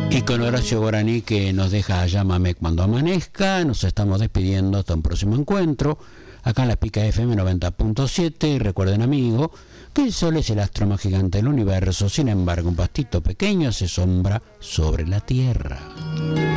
Y con Horacio Guaraní, que nos deja Llámame cuando amanezca, nos estamos despidiendo hasta un próximo encuentro, acá en la Pica FM 90.7. Y recuerden, amigo, que el Sol es el astro más gigante del universo, sin embargo un pastito pequeño hace sombra sobre la Tierra.